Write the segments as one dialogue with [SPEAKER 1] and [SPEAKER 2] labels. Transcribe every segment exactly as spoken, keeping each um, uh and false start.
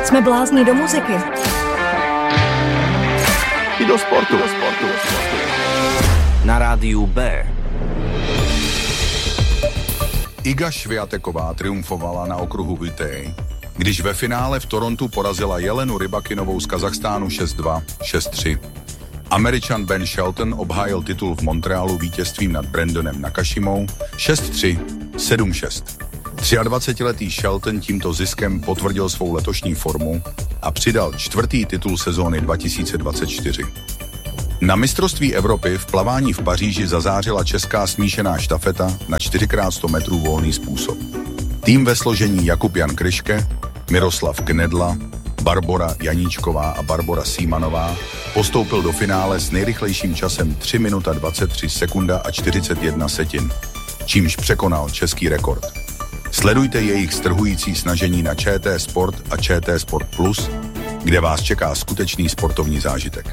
[SPEAKER 1] Jsme blázni do muziky.
[SPEAKER 2] I do sportu. Do sportu.
[SPEAKER 3] Na rádiu B.
[SPEAKER 2] Iga Swiateková triumfovala na okruhu W T A, když ve finále v Torontu porazila Jelenu Rybakinovou z Kazachstánu šest dva, šest tři. Američan Ben Shelton obhájil titul v Montrealu vítězstvím nad Brandonem Nakashimou šest tři, sedm šest. dvacetiletý Shelton tímto ziskem potvrdil svou letošní formu a přidal čtvrtý titul sezóny dva tisíce dvacet čtyři. Na mistrovství Evropy v plavání v Paříži zazářila česká smíšená štafeta na čtyři krát sto metrů volný způsob. Tým ve složení Jakub Jan Kryške, Miroslav Knedla, Barbora Janíčková a Barbora Símanová postoupil do finále s nejrychlejším časem tři minuty dvacet tři sekund a čtyřicet jedna setin, čímž překonal český rekord. Sledujte jejich strhující snažení na Č T Sport a Č T Sport Plus, kde vás čeká skutečný sportovní zážitek.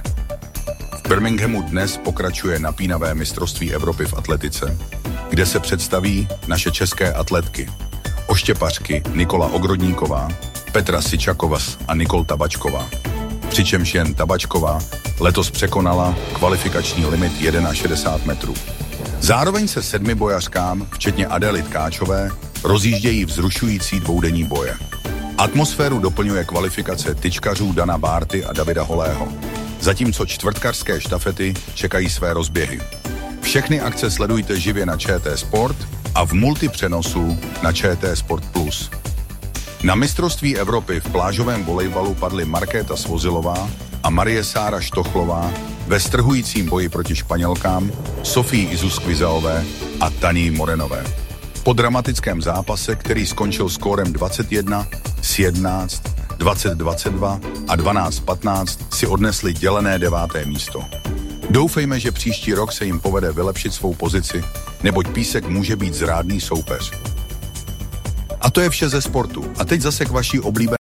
[SPEAKER 2] V Birminghamu dnes pokračuje napínavé mistrovství Evropy v atletice, kde se představí naše české atletky. Oštěpařky Nikola Ogrodníková, Petra Sičakovas a Nikol Tabačková. Přičemž jen Tabačková letos překonala kvalifikační limit šedesát jedna metrů. Zároveň se sedmi bojařkám, včetně Adély Tkáčové, rozjíždějí vzrušující dvoudenní boje. Atmosféru doplňuje kvalifikace tyčkařů Dana Bárty a Davida Holého, zatímco čtvrtkařské štafety čekají své rozběhy. Všechny akce sledujte živě na Č T Sport a v multipřenosu na Č T Sport Plus. Na mistrovství Evropy v plážovém volejbalu padly Markéta Svozilová a Marie Sára Štochlová ve strhujícím boji proti Španělkám Sofii Izuskvizaové a Taní Morenové. Po dramatickém zápase, který skončil skórem dvacet jedna, jedenáct, dvacet dvacet dva a dvanáct patnáct, si odnesli dělené deváté místo. Doufejme, že příští rok se jim povede vylepšit svou pozici, neboť Písek může být zrádný soupeř. A to je vše ze sportu. A teď zase k vaší oblíbené